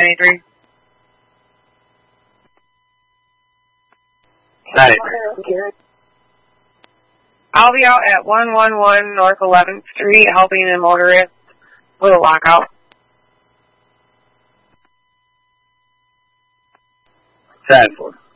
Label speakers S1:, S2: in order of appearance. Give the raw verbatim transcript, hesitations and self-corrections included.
S1: ninety-three.
S2: ninety-three.
S1: I'll be out at one one one North eleventh Street helping a motorist with a lockout.
S2: ten four.